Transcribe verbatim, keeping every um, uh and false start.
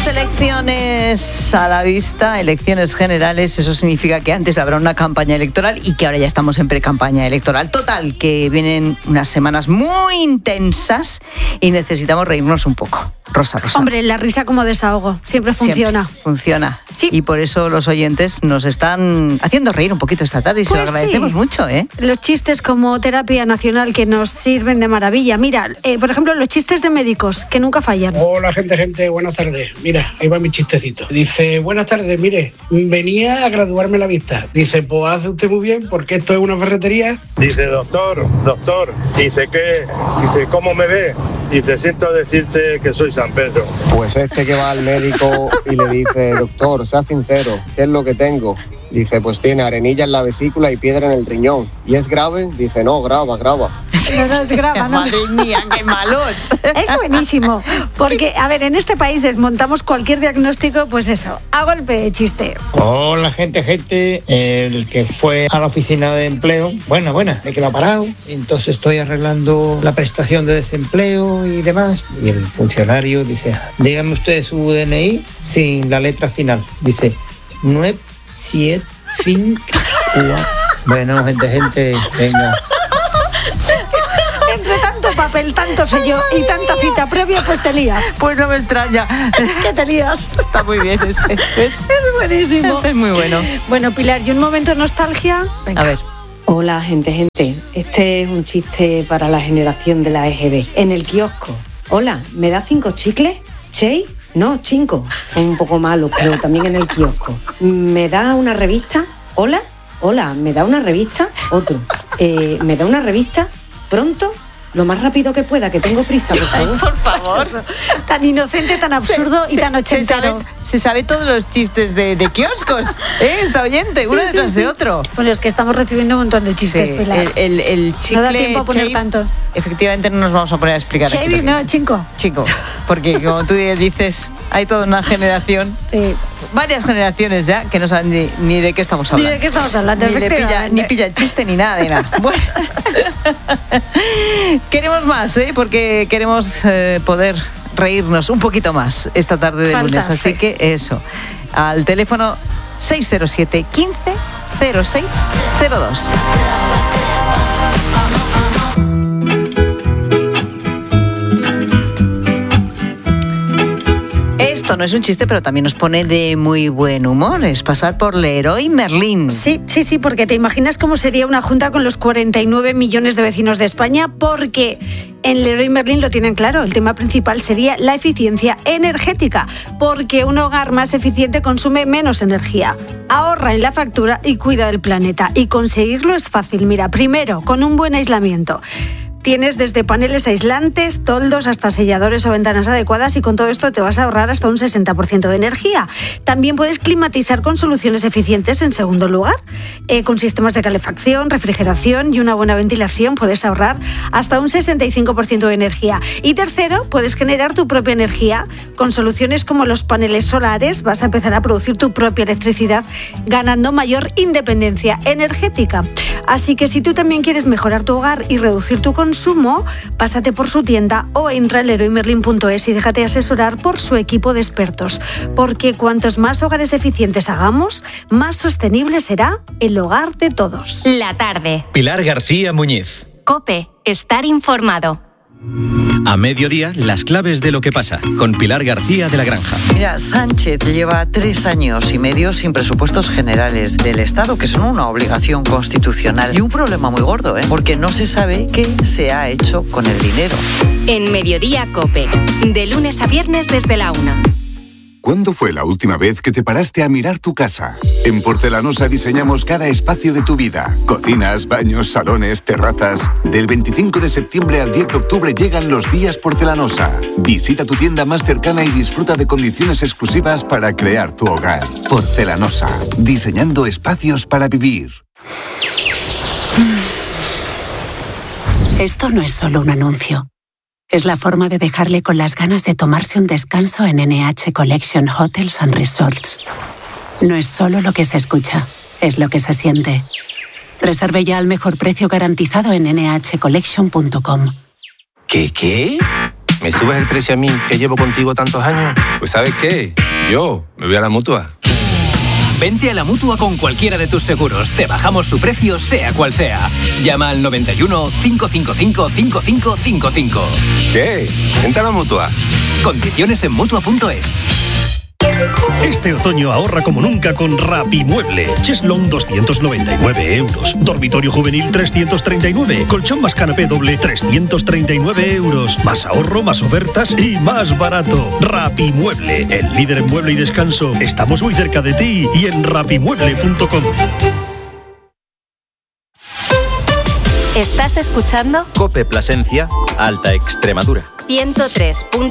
Tenemos elecciones a la vista, elecciones generales. Eso significa que antes habrá una campaña electoral y que ahora ya estamos en pre-campaña electoral. Total, que vienen unas semanas muy intensas y necesitamos reírnos un poco. Rosa, Rosa. Hombre, la risa como desahogo, siempre funciona. Siempre funciona. Sí. Y por eso los oyentes nos están haciendo reír un poquito esta tarde y pues se lo agradecemos sí. mucho, ¿eh? Los chistes como terapia nacional que nos sirven de maravilla. Mira, eh, por ejemplo, los chistes de médicos que nunca fallan. Hola, gente, gente, buenas tardes. Mira, ahí va mi chistecito. Dice, buenas tardes, mire, venía a graduarme la vista. Dice, pues hace usted muy bien porque esto es una ferretería. Dice, doctor, doctor, dice, ¿qué? Dice, ¿cómo me ve? Dice, siento decirte que soy San Pedro. Pues este que va al médico y le dice, doctor, sea sincero, ¿qué es lo que tengo? Dice, pues tiene arenilla en la vesícula y piedra en el riñón. ¿Y es grave? Dice, no, grava, grava. No, no es grava, ¿no? Madre mía, qué malos. Es buenísimo, porque, a ver, en este país desmontamos cualquier diagnóstico, pues eso, a golpe de chiste. Hola, gente, gente, el que fue a la oficina de empleo, bueno, bueno, me quedo parado, entonces estoy arreglando la prestación de desempleo y demás, y el funcionario dice, dígame usted su D N I sin la letra final, dice, nueve, siete, cinco, cuatro. Bueno, gente, gente, venga. Entre tanto papel, tanto sello y tanta cita previa, pues te lías. Pues no me extraña. Es que te lías. Está muy bien este. Es, es buenísimo. Es muy bueno. Bueno, Pilar, ¿y un momento de nostalgia? Venga. A ver. Hola, gente, gente. Este es un chiste para la generación de la E G B. En el kiosco. Hola, ¿me da cinco chicles? ¿Chey? No, cinco. Son un poco malos, pero también en el kiosco. ¿Me da una revista? Hola, hola, ¿me da una revista? Otro. Eh, ¿Me da una revista? ¿Pronto? Lo más rápido que pueda, que tengo prisa, por favor. Ay, por favor. Eso, tan inocente, tan absurdo se, y tan ochentero. Se sabe, se sabe todos los chistes de, de kioscos, ¿eh? Esta oyente, sí, uno sí, detrás sí. de otro. Bueno, es que estamos recibiendo un montón de chistes, sí, Pilar. El, el, el chicle, no da tiempo a poner Chave, tanto. Efectivamente no nos vamos a poner a explicar. Chave, aquí no, chico. Chico, porque como tú dices, hay toda una generación, sí. varias generaciones ya, que no saben ni, ni de qué estamos hablando. Ni de qué estamos hablando, ni, le pilla, ni pilla el chiste ni nada de nada. Bueno. Queremos más, ¿eh? Porque queremos eh, poder reírnos un poquito más esta tarde de Falta, lunes. Así sí. que eso, al teléfono seis cero siete, quince, cero seis cero dos. Esto no es un chiste, pero también nos pone de muy buen humor. Es pasar por Leroy Merlin. Sí, sí, sí, porque te imaginas cómo sería una junta con los cuarenta y nueve millones de vecinos de España, porque en Leroy Merlin lo tienen claro. El tema principal sería la eficiencia energética, porque un hogar más eficiente consume menos energía, ahorra en la factura y cuida del planeta. Y conseguirlo es fácil. Mira, primero, con un buen aislamiento. Tienes desde paneles aislantes, toldos, hasta selladores o ventanas adecuadas, y con todo esto te vas a ahorrar hasta un sesenta por ciento de energía. También puedes climatizar con soluciones eficientes en segundo lugar. Eh, con sistemas de calefacción, refrigeración y una buena ventilación puedes ahorrar hasta un sesenta y cinco por ciento de energía. Y tercero, puedes generar tu propia energía. Con soluciones como los paneles solares vas a empezar a producir tu propia electricidad, ganando mayor independencia energética. Así que si tú también quieres mejorar tu hogar y reducir tu consumo, consumo, pásate por su tienda o entra en leroy merlin punto es y déjate asesorar por su equipo de expertos, porque cuantos más hogares eficientes hagamos, más sostenible será el hogar de todos. La tarde. Pilar García Muñiz. COPE. Estar informado. A mediodía, las claves de lo que pasa, con Pilar García de la Granja. Mira, Sánchez lleva tres años y medio sin presupuestos generales del Estado, que son una obligación constitucional. Y un problema muy gordo, ¿eh? Porque no se sabe qué se ha hecho con el dinero. En Mediodía COPE, de lunes a viernes desde la una. ¿Cuándo fue la última vez que te paraste a mirar tu casa? En Porcelanosa diseñamos cada espacio de tu vida. Cocinas, baños, salones, terrazas. Del veinticinco de septiembre al diez de octubre llegan los días Porcelanosa. Visita tu tienda más cercana y disfruta de condiciones exclusivas para crear tu hogar. Porcelanosa, diseñando espacios para vivir. Esto no es solo un anuncio. Es la forma de dejarle con las ganas de tomarse un descanso en N H Collection Hotels and Resorts. No es solo lo que se escucha, es lo que se siente. Reserve ya al mejor precio garantizado en ene hache collection punto com. ¿Qué, qué? ¿me subes el precio a mí, que llevo contigo tantos años? Pues ¿sabes qué? Yo me voy a la Mutua. Vente a la Mutua con cualquiera de tus seguros. Te bajamos su precio, sea cual sea. Llama al noventa y uno, cinco cinco cinco, cinco cinco cinco cinco. ¿Qué? Vente a la Mutua. Condiciones en Mutua punto es. Este otoño ahorra como nunca con Rapimueble. Cheslong doscientos noventa y nueve euros. Dormitorio juvenil trescientos treinta y nueve. Colchón más canapé doble trescientos treinta y nueve euros. Más ahorro, más ofertas y más barato. Rapimueble, el líder en mueble y descanso. Estamos muy cerca de ti y en rapimueble punto com. ¿Estás escuchando? Cope Plasencia, Alta Extremadura. ciento tres punto